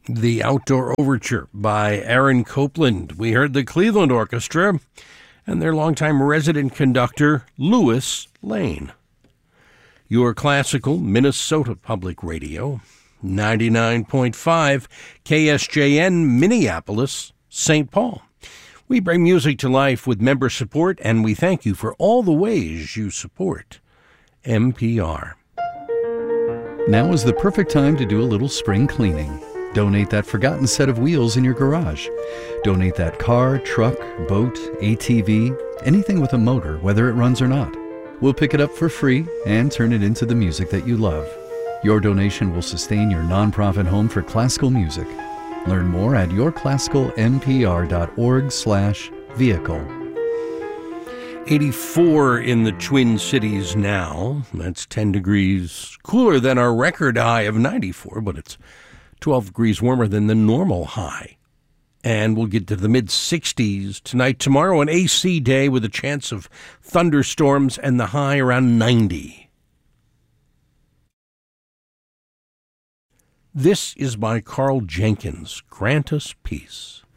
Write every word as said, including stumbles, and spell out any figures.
The Outdoor Overture by Aaron Copland. We heard the Cleveland Orchestra and their longtime resident conductor, Louis Lane. Your classical Minnesota Public Radio, ninety-nine point five K S J N, Minneapolis, Saint Paul. We bring music to life with member support, and we thank you for all the ways you support M P R. Now is the perfect time to do a little spring cleaning. Donate that forgotten set of wheels in your garage. Donate that car, truck, boat, A T V, anything with a motor, whether it runs or not. We'll pick it up for free and turn it into the music that you love. Your donation will sustain your nonprofit home for classical music. Learn more at yourclassicalmpr.org slash vehicle. eighty-four in the Twin Cities now. That's ten degrees cooler than our record high of ninety-four, but it's twelve degrees warmer than the normal high. And we'll get to the mid-sixties tonight. Tomorrow, an A C day with a chance of thunderstorms and the high around ninety. This is by Carl Jenkins. Grant us peace.